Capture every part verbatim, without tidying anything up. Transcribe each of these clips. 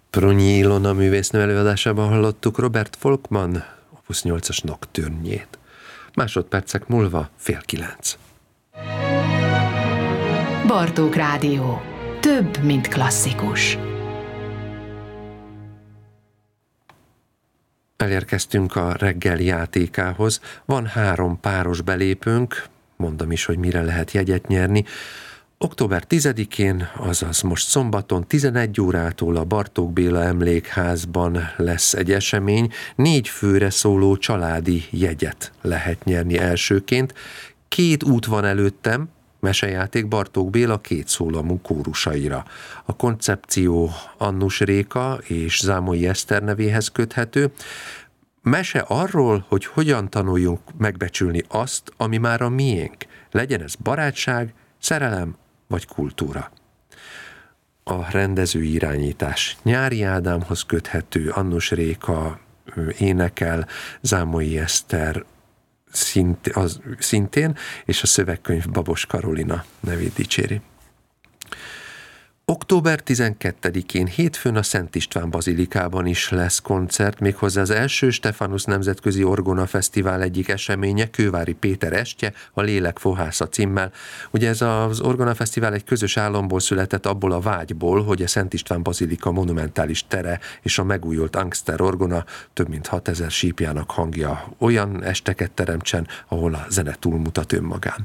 Prunyi Ilona művésznő előadásában hallottuk Robert Volkmann Opus nyolcas Nocturne-jét. Másodpercek múlva fél kilenc. Bartók Rádió. Több, mint klasszikus. Elérkeztünk a reggel játékához. Van három páros belépőnk, mondom is, hogy mire lehet jegyet nyerni. október tizedikén, azaz most szombaton tizenegy órától a Bartók Béla Emlékházban lesz egy esemény. Négy főre szóló családi jegyet lehet nyerni elsőként. Két út van előttem, mesejáték Bartók Béla két szólamú kórusaira. A koncepció Annus Réka és Zámolyi Eszter nevéhez köthető. Mese arról, hogy hogyan tanuljunk megbecsülni azt, ami már a miénk. Legyen ez barátság, szerelem vagy kultúra. A rendezői irányítás Nyári Ádámhoz köthető, Annus Réka énekel, Zámolyi Eszter szint, az, szintén, és a szövegkönyv Babos Karolina nevét dicséri. október tizenkettedikén hétfőn a Szent István Bazilikában is lesz koncert, méghozzá az első Stephanus Nemzetközi Orgona Fesztivál egyik eseménye, Kővári Péter estje, a Lélek Fohásza címmel. Ugye ez az Orgona Fesztivál egy közös álomból született, abból a vágyból, hogy a Szent István Bazilika monumentális tere és a megújult Angster orgona több mint hatezer sípjának hangja olyan esteket teremtsen, ahol a zene túlmutat önmagán.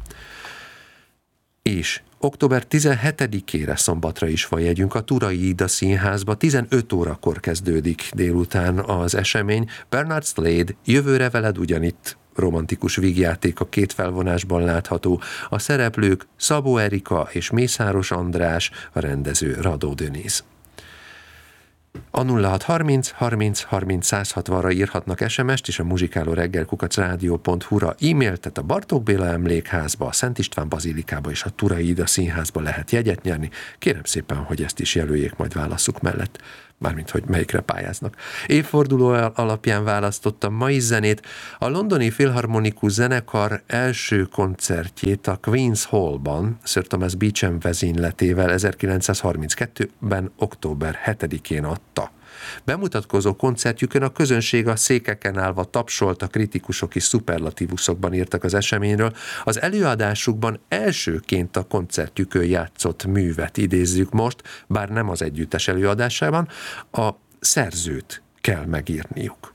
És október tizenhetedikére szombatra is van jegyünk a Turai Ida Színházba, tizenöt órakor kezdődik délután az esemény. Bernard Slade, Jövőre veled ugyanitt, romantikus vígjáték a két felvonásban látható. A szereplők Szabó Erika és Mészáros András, a rendező Radó Dönéz. A nulla hat harminc harminc harminc száz hatvanra írhatnak es em est, és a muzsikáló reggel kukac rádió pont hu-ra e-mailtet. A Bartók Béla Emlékházba, a Szent István Bazilikába és a Turai Ida Színházba lehet jegyet nyerni. Kérem szépen, hogy ezt is jelöljék majd válaszuk mellett, mármint hogy melyikre pályáznak. Évforduló alapján választottam mai zenét. A londoni filharmonikus zenekar első koncertjét a Queen's Hallban Sir Thomas Beecham vezényletével ezerkilencszázharminckettőben október hetedikén adta. Bemutatkozó koncertjükön a közönség a székeken állva tapsolt, a kritikusok is szuperlatívuszokban írtak az eseményről. Az előadásukban elsőként a koncertjükön játszott művet idézzük most, bár nem az együttes előadásában, a szerzőt kell megírniuk.